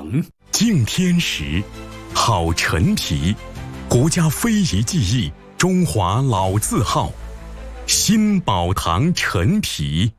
敬天时，好陈皮，国家非遗技艺，中华老字号，新宝堂陈皮。